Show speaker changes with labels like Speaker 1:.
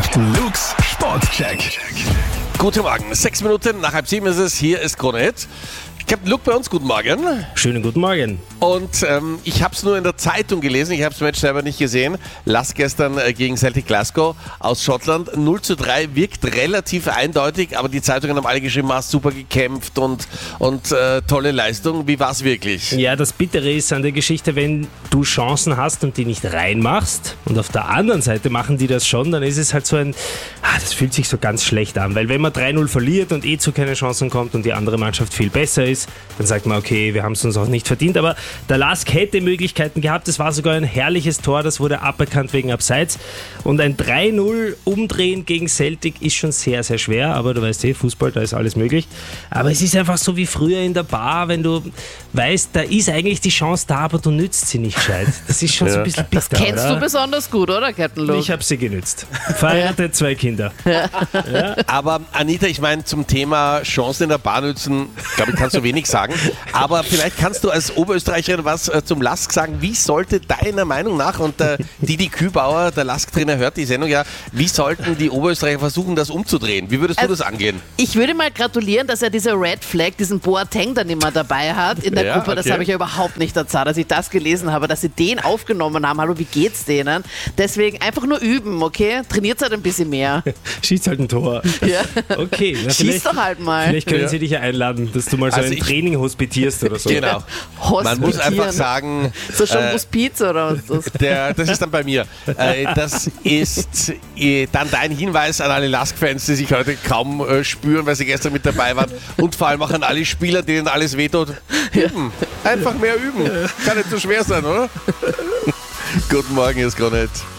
Speaker 1: Luke's Sportcheck.
Speaker 2: Guten Morgen, 6 Minuten nach 6:30 ist es, hier ist Krone Hit. Captain Luke bei uns, guten Morgen.
Speaker 3: Schönen guten Morgen.
Speaker 2: Und ich habe es nur in der Zeitung gelesen, ich habe das Match selber nicht gesehen. Lask gestern gegen Celtic Glasgow aus Schottland. 0:3 wirkt relativ eindeutig, aber die Zeitungen haben alle geschrieben, hast super gekämpft und tolle Leistung. Wie war es wirklich?
Speaker 3: Ja, das Bittere ist an der Geschichte, wenn du Chancen hast und die nicht reinmachst und auf der anderen Seite machen die das schon, dann ist es halt so das fühlt sich so ganz schlecht an, weil wenn man 3-0 verliert und zu keine Chancen kommt und die andere Mannschaft viel besser ist, dann sagt man, okay, wir haben es uns auch nicht verdient, aber der Lask hätte Möglichkeiten gehabt, es war sogar ein herrliches Tor, das wurde aberkannt wegen Abseits und ein 3-0 Umdrehen gegen Celtic ist schon sehr, sehr schwer, aber du weißt Fußball, da ist alles möglich, aber es ist einfach so wie früher in der Bar, wenn du weißt, da ist eigentlich die Chance da, aber du nützt sie nicht gescheit. Das ist schon so ein bisschen bitter,
Speaker 4: Das kennst
Speaker 3: oder?
Speaker 4: du besonders gut, oder, Captain Luke?
Speaker 3: Ich habe sie genützt. Verheiratet, 2 Kinder.
Speaker 2: Aber Anita, ich meine, zum Thema Chancen in der Bar nützen, glaube ich, kannst du wenig sagen. Aber vielleicht kannst du als Oberösterreicherin was zum Lask sagen. Wie sollte deiner Meinung nach, und Didi Kübauer, der Lask-Trainer, hört die Sendung ja, wie sollten die Oberösterreicher versuchen, das umzudrehen? Wie würdest du das angehen?
Speaker 4: Ich würde mal gratulieren, dass er diese Red Flag, diesen Boateng dann immer dabei hat in der
Speaker 2: Ja,
Speaker 4: Gruppe. Das
Speaker 2: okay.
Speaker 4: habe ich ja überhaupt nicht erzahlt, als ich das gelesen habe, dass sie den aufgenommen haben. Hallo, wie geht's denen? Deswegen einfach nur üben, okay? Trainiert halt ein bisschen mehr.
Speaker 3: Schießt halt ein Tor.
Speaker 4: Ja.
Speaker 3: Okay, na,
Speaker 4: Schieß doch halt mal.
Speaker 3: Vielleicht können sie dich ja einladen, dass du mal so
Speaker 2: Also
Speaker 3: ein Training hospitierst oder so.
Speaker 2: Genau. Man muss einfach
Speaker 4: Hospitieren.
Speaker 2: sagen,
Speaker 4: So schon Hospiz oder was ist das?
Speaker 2: das ist dann bei mir. Das ist dann dein Hinweis an alle Lask-Fans, die sich heute kaum spüren, weil sie gestern mit dabei waren. Und vor allem auch an alle Spieler, denen alles wehtut. Üben. Einfach mehr üben. Kann nicht so schwer sein, oder? Guten Morgen, hier ist Krone Hit.